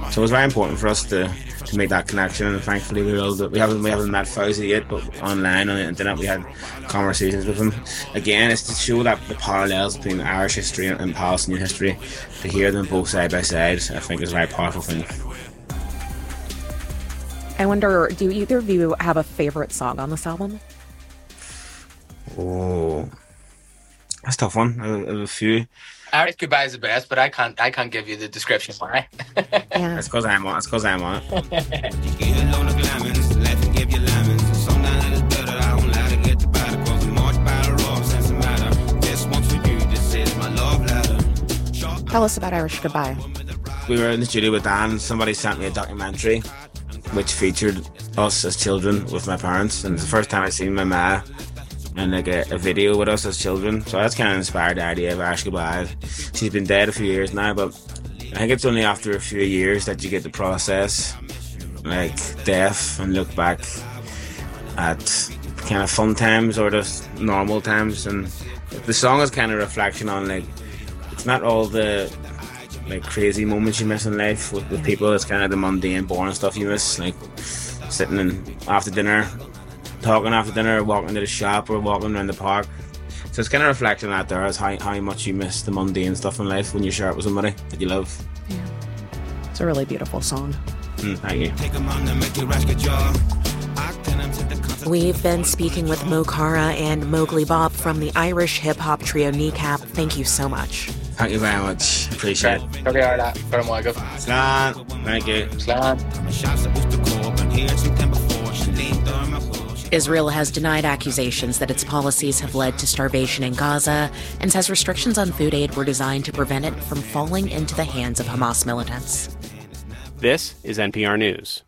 So it was very important for us to make that connection, and thankfully we haven't met Fauzi yet, but online on the internet we had conversations with him. Again, it's to show that the parallels between Irish history and Palestinian history, to hear them both side by side, I think is a very powerful thing. I wonder, do either of you have a favorite song on this album? Oh, that's a tough one. I have a few. Irish Goodbye is the best, but I can't give you the description. Why? Yeah. It's because I'm on it. Tell us about Irish Goodbye. We were in the studio with Dan. Somebody sent me a documentary which featured us as children with my parents, and it's the first time I've seen my ma and like a video with us as children. So that's kind of inspired the idea of Irish Goodbye. She's been dead a few years now, but I think it's only after a few years that you get to process like death and look back at kind of fun times or just normal times. And the song is kind of a reflection on, like, it's not all the like crazy moments you miss in life with people. It's kind of the mundane, boring stuff you miss, like sitting in after dinner, talking after dinner, walking to the shop or walking around the park. So it's kind of reflecting that there is how much you miss the mundane stuff in life when you share it with somebody that you love. Yeah. It's a really beautiful song. Thank you. We've been speaking with Mo Cara and Mowgli Bob from the Irish hip-hop trio Kneecap. Thank you so much. Thank you very much. Appreciate it. Slán. Thank you. Slán. Israel has denied accusations that its policies have led to starvation in Gaza and says restrictions on food aid were designed to prevent it from falling into the hands of Hamas militants. This is NPR News.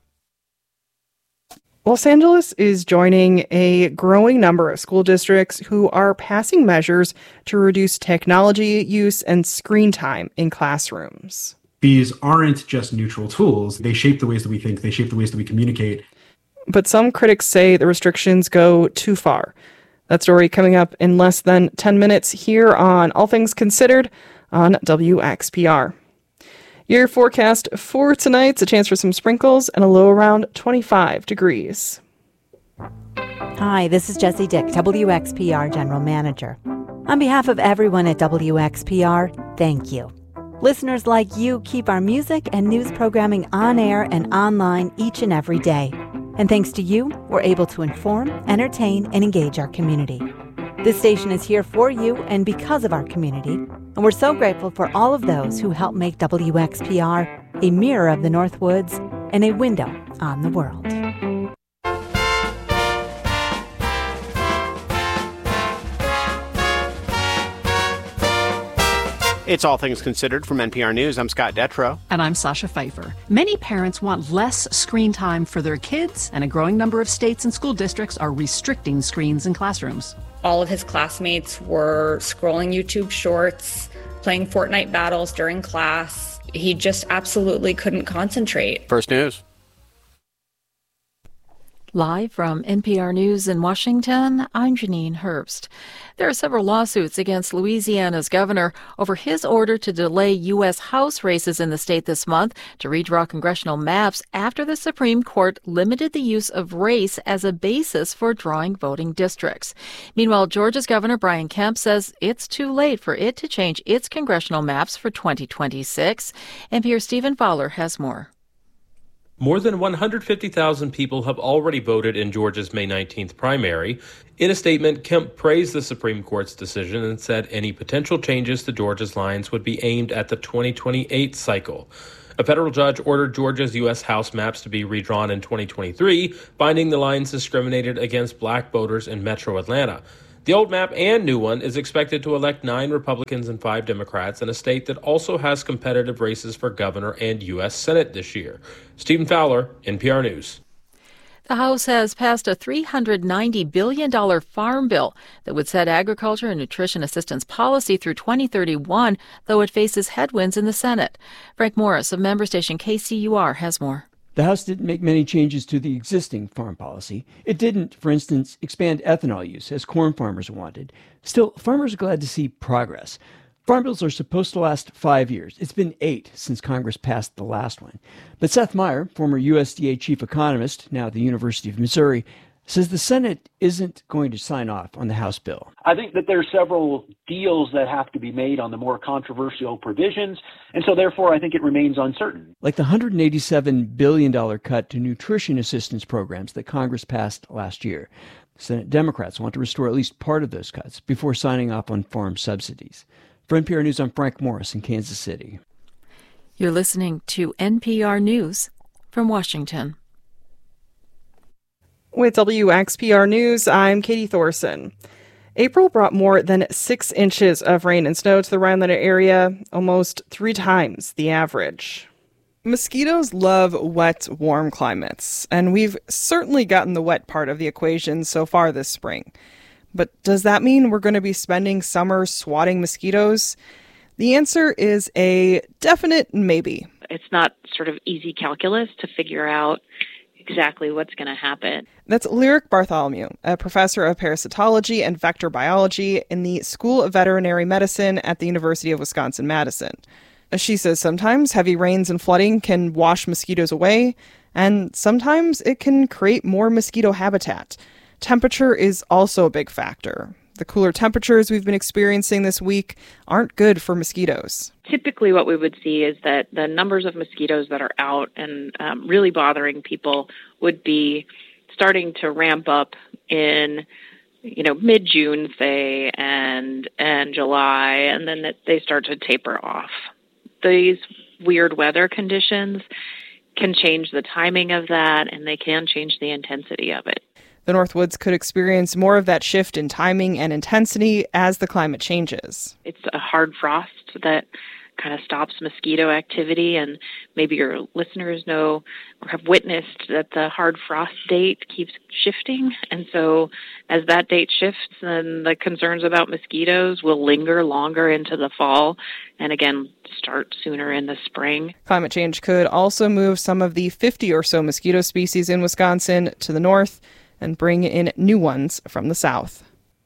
Los Angeles is joining a growing number of school districts who are passing measures to reduce technology use and screen time in classrooms. These aren't just neutral tools. They shape the ways that we think. They shape the ways that we communicate. But some critics say the restrictions go too far. That story coming up in less than 10 minutes here on All Things Considered on WXPR. Your forecast for tonight's a chance for some sprinkles and a low around 25 degrees. Hi, this is Jessie Dick, WXPR General Manager. On behalf of everyone at WXPR, thank you. Listeners like you keep our music and news programming on air and online each and every day. And thanks to you, we're able to inform, entertain, and engage our community. This station is here for you and because of our community, and we're so grateful for all of those who help make WXPR a mirror of the Northwoods and a window on the world. It's All Things Considered from NPR News. I'm Scott Detrow. And I'm Sasha Pfeiffer. Many parents want less screen time for their kids, and a growing number of states and school districts are restricting screens in classrooms. All of his classmates were scrolling YouTube shorts, playing Fortnite battles during class. He just absolutely couldn't concentrate. First News. Live from NPR News in Washington, I'm Janine Herbst. There are several lawsuits against Louisiana's governor over his order to delay U.S. House races in the state this month to redraw congressional maps after the Supreme Court limited the use of race as a basis for drawing voting districts. Meanwhile, Georgia's Governor Brian Kemp says it's too late for it to change its congressional maps for 2026. NPR's Stephen Fowler has more. More than 150,000 people have already voted in Georgia's May 19th primary. In a statement, Kemp praised the Supreme Court's decision and said any potential changes to Georgia's lines would be aimed at the 2028 cycle. A federal judge ordered Georgia's U.S. House maps to be redrawn in 2023, finding the lines discriminated against black voters in metro Atlanta. The old map and new one is expected to elect 9 Republicans and 5 Democrats in a state that also has competitive races for governor and U.S. Senate this year. Stephen Fowler, NPR News. The House has passed a $390 billion farm bill that would set agriculture and nutrition assistance policy through 2031, though it faces headwinds in the Senate. Frank Morris of member station KCUR has more. The House didn't make many changes to the existing farm policy. It didn't, for instance, expand ethanol use, as corn farmers wanted. Still, farmers are glad to see progress. Farm bills are supposed to last 5 years. It's been 8 since Congress passed the last one. But Seth Meyer, former USDA chief economist, now at the University of Missouri, says the Senate isn't going to sign off on the House bill. I think that there are several deals that have to be made on the more controversial provisions, and so therefore I think it remains uncertain. Like the $187 billion cut to nutrition assistance programs that Congress passed last year. Senate Democrats want to restore at least part of those cuts before signing off on farm subsidies. For NPR News, I'm Frank Morris in Kansas City. You're listening to NPR News from Washington. With WXPR News, I'm Katie Thorson. April brought more than 6 inches of rain and snow to the Rhinelander area, almost 3 times the average. Mosquitoes love wet, warm climates, and we've certainly gotten the wet part of the equation so far this spring. But does that mean we're going to be spending summer swatting mosquitoes? The answer is a definite maybe. It's not sort of easy calculus to figure out exactly what's going to happen. That's Lyric Bartholomew, a professor of parasitology and vector biology in the School of Veterinary Medicine at the University of Wisconsin-Madison. She says sometimes heavy rains and flooding can wash mosquitoes away, and sometimes it can create more mosquito habitat. Temperature is also a big factor. The cooler temperatures we've been experiencing this week aren't good for mosquitoes. Typically what we would see is that the numbers of mosquitoes that are out and really bothering people would be starting to ramp up in, mid-June, say, and July, and then they start to taper off. These weird weather conditions can change the timing of that, and they can change the intensity of it. The Northwoods could experience more of that shift in timing and intensity as the climate changes. It's a hard frost that kind of stops mosquito activity, and maybe your listeners know or have witnessed that the hard frost date keeps shifting. And so as that date shifts, then the concerns about mosquitoes will linger longer into the fall and again start sooner in the spring. Climate change could also move some of the 50 or so mosquito species in Wisconsin to the north and bring in new ones from the south.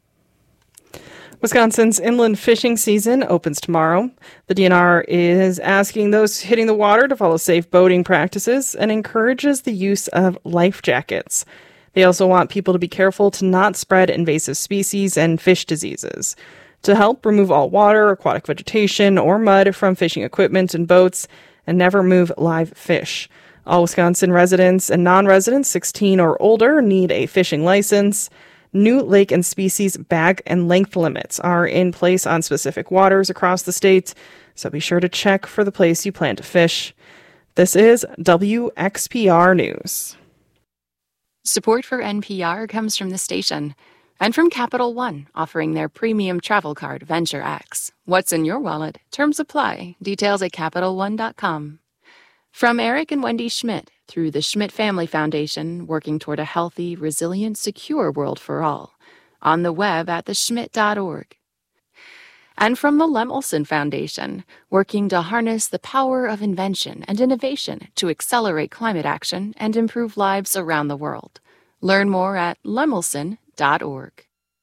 Wisconsin's inland fishing season opens tomorrow. The DNR is asking those hitting the water to follow safe boating practices and encourages the use of life jackets. They also want people to be careful to not spread invasive species and fish diseases. To help, remove all water, aquatic vegetation, or mud from fishing equipment and boats, and never move live fish. All Wisconsin residents and non-residents 16 or older need a fishing license. New lake and species bag and length limits are in place on specific waters across the state, so be sure to check for the place you plan to fish. This is WXPR News. Support for NPR comes from the station and from Capital One, offering their premium travel card, Venture X. What's in your wallet? Terms apply. Details at CapitalOne.com. From Eric and Wendy Schmidt, through the Schmidt Family Foundation, working toward a healthy, resilient, secure world for all. On the web at theschmidt.org. And from the Lemelson Foundation, working to harness the power of invention and innovation to accelerate climate action and improve lives around the world. Learn more at lemelson.org.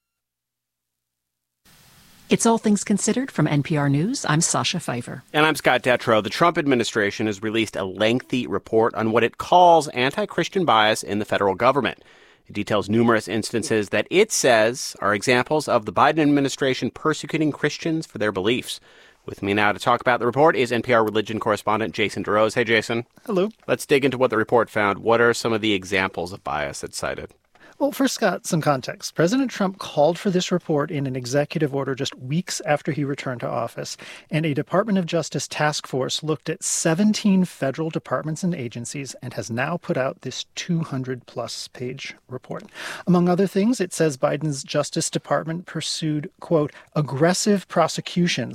It's All Things Considered from NPR News. I'm Sasha Pfeiffer. And I'm Scott Detrow. The Trump administration has released a lengthy report on what it calls anti-Christian bias in the federal government. It details numerous instances that it says are examples of the Biden administration persecuting Christians for their beliefs. With me now to talk about the report is NPR religion correspondent Jason DeRose. Hey, Jason. Hello. Let's dig into what the report found. What are some of the examples of bias it cited? Well, first, Scott, some context. President Trump called for this report in an executive order just weeks after he returned to office, and a Department of Justice task force looked at 17 federal departments and agencies and has now put out this 200-plus page report. Among other things, it says Biden's Justice Department pursued, quote, aggressive prosecutions